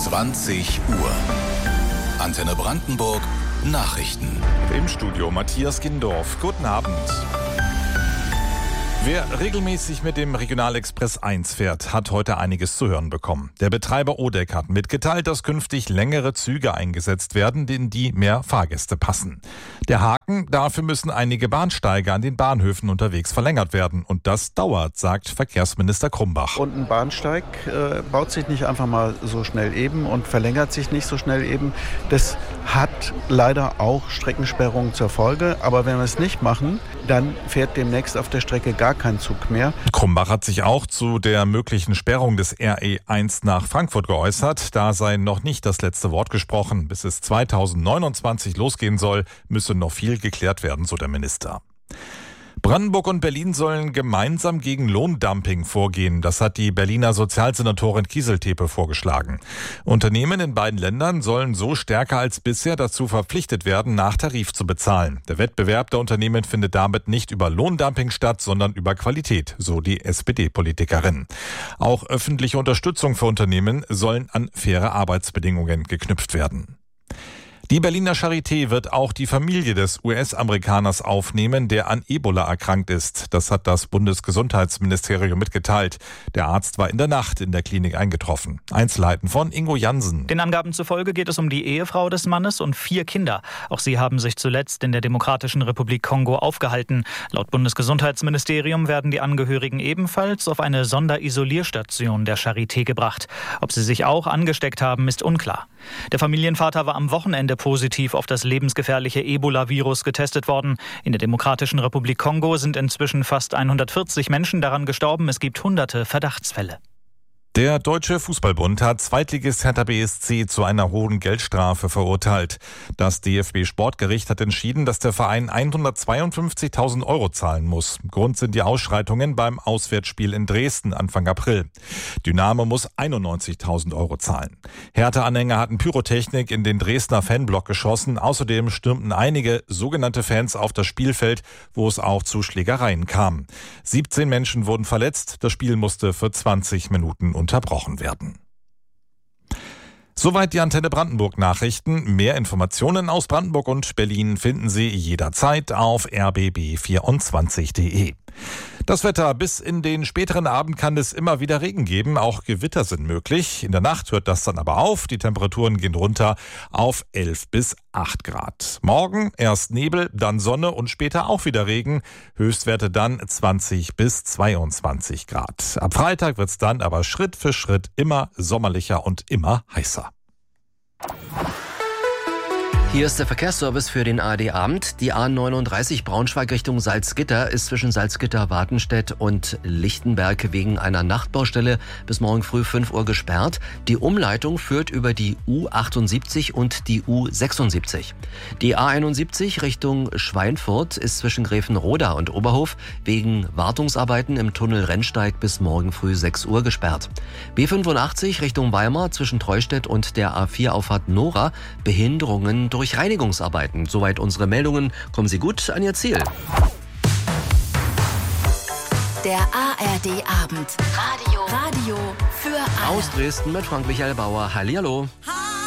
20 Uhr. Antenne Brandenburg Nachrichten. Im Studio Matthias Gindorf. Guten Abend. Wer regelmäßig mit dem Regionalexpress 1 fährt, hat heute einiges zu hören bekommen. Der Betreiber Odeck hat mitgeteilt, dass künftig längere Züge eingesetzt werden, in die mehr Fahrgäste passen. Der Haken: dafür müssen einige Bahnsteige an den Bahnhöfen unterwegs verlängert werden. Und das dauert, sagt Verkehrsminister Krumbach. Und ein Bahnsteig baut sich nicht einfach mal so schnell eben und verlängert sich nicht so schnell eben. Das hat leider auch Streckensperrungen zur Folge. Aber wenn wir es nicht machen, dann fährt demnächst auf der Strecke gar kein Zug mehr. Krumbach hat sich auch zu der möglichen Sperrung des RE1 nach Frankfurt geäußert. Da sei noch nicht das letzte Wort gesprochen. Bis es 2029 losgehen soll, müsse noch viel geklärt werden, so der Minister. Brandenburg und Berlin sollen gemeinsam gegen Lohndumping vorgehen. Das hat die Berliner Sozialsenatorin Kieseltepe vorgeschlagen. Unternehmen in beiden Ländern sollen so stärker als bisher dazu verpflichtet werden, nach Tarif zu bezahlen. Der Wettbewerb der Unternehmen findet damit nicht über Lohndumping statt, sondern über Qualität, so die SPD-Politikerin. Auch öffentliche Unterstützung für Unternehmen sollen an faire Arbeitsbedingungen geknüpft werden. Die Berliner Charité wird auch die Familie des US-Amerikaners aufnehmen, der an Ebola erkrankt ist. Das hat das Bundesgesundheitsministerium mitgeteilt. Der Arzt war in der Nacht in der Klinik eingetroffen. Einzelheiten von Ingo Jansen. Den Angaben zufolge geht es um die Ehefrau des Mannes und 4 Kinder. Auch sie haben sich zuletzt in der Demokratischen Republik Kongo aufgehalten. Laut Bundesgesundheitsministerium werden die Angehörigen ebenfalls auf eine Sonderisolierstation der Charité gebracht. Ob sie sich auch angesteckt haben, ist unklar. Der Familienvater war am Wochenende positiv auf das lebensgefährliche Ebola-Virus getestet worden. In der Demokratischen Republik Kongo sind inzwischen fast 140 Menschen daran gestorben. Es gibt hunderte Verdachtsfälle. Der Deutsche Fußballbund hat Zweitligist Hertha BSC zu einer hohen Geldstrafe verurteilt. Das DFB-Sportgericht hat entschieden, dass der Verein 152.000 € zahlen muss. Grund sind die Ausschreitungen beim Auswärtsspiel in Dresden Anfang April. Dynamo muss 91.000 € zahlen. Hertha-Anhänger hatten Pyrotechnik in den Dresdner Fanblock geschossen. Außerdem stürmten einige sogenannte Fans auf das Spielfeld, wo es auch zu Schlägereien kam. 17 Menschen wurden verletzt. Das Spiel musste für 20 Minuten unterbrochen werden. Soweit die Antenne Brandenburg Nachrichten. Mehr Informationen aus Brandenburg und Berlin finden Sie jederzeit auf rbb24.de. Das Wetter: bis in den späteren Abend kann es immer wieder Regen geben, auch Gewitter sind möglich. In der Nacht hört das dann aber auf, die Temperaturen gehen runter auf 11 bis 8 Grad. Morgen erst Nebel, dann Sonne und später auch wieder Regen, Höchstwerte dann 20 bis 22 Grad. Ab Freitag wird es dann aber Schritt für Schritt immer sommerlicher und immer heißer. Hier ist der Verkehrsservice für den ARD-Abend. Die A39 Braunschweig Richtung Salzgitter ist zwischen Salzgitter-Wartenstedt und Lichtenberg wegen einer Nachtbaustelle bis morgen früh 5 Uhr gesperrt. Die Umleitung führt über die U78 und die U76. Die A71 Richtung Schweinfurt ist zwischen Gräfenroda und Oberhof wegen Wartungsarbeiten im Tunnel Rennsteig bis morgen früh 6 Uhr gesperrt. B85 Richtung Weimar zwischen Treustedt und der A4-Auffahrt Nora Behinderungen durch Reinigungsarbeiten. Soweit unsere Meldungen. Kommen Sie gut an Ihr Ziel. Der ARD-Abend. Radio für alle. Aus Dresden mit Frank-Michael Bauer. Hallihallo.